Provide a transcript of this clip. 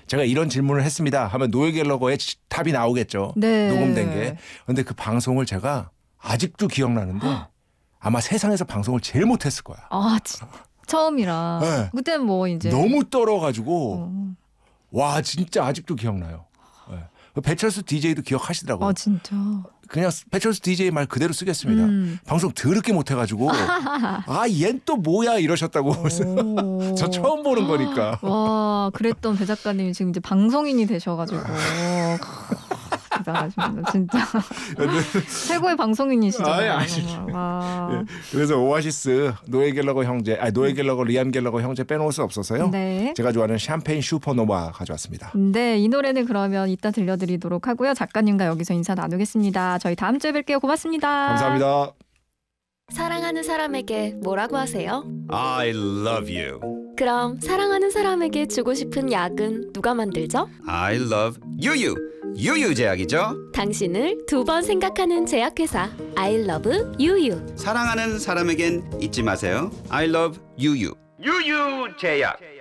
제가 이런 질문을 했습니다 하면 노엘 갤러거의 답이 나오겠죠. 네. 녹음된 게. 그런데 그 방송을 제가 아직도 기억나는데 아마 세상에서 방송을 제일 못했을 거야. 아, 처음이라. 네. 그때 뭐 이제 너무 떨어가지고 와 진짜 아직도 기억나요. 네. 배철수 DJ도 기억하시더라고요. 아, 진짜. 그냥 배철수 DJ 말 그대로 쓰겠습니다. 방송 더럽게 못해가지고 얜 또 뭐야 이러셨다고. 저 처음 보는 거니까. 와, 그랬던 배 작가님이 지금 이제 방송인이 되셔가지고 대단하십니다. 진짜 최고의 방송인이시잖아요. 예. 그래서 오아시스 노엘 갤러거 형제, 노엘 갤러거 리암 갤러거 형제 빼놓을 수 없어서요. 네. 제가 좋아하는 샴페인 슈퍼노바 가져왔습니다. 네, 이 노래는 그러면 이따 들려드리도록 하고요. 작가님과 여기서 인사 나누겠습니다. 저희 다음 주에 뵐게요. 고맙습니다. 감사합니다. 사랑하는 사람에게 뭐라고 하세요? I love you. 그럼 사랑하는 사람에게 주고 싶은 약은 누가 만들죠? I love 유유. 유유제약이죠. 당신을 두 번 생각하는 제약회사 I love 유유. 사랑하는 사람에겐 잊지 마세요. I love 유유. 유유제약.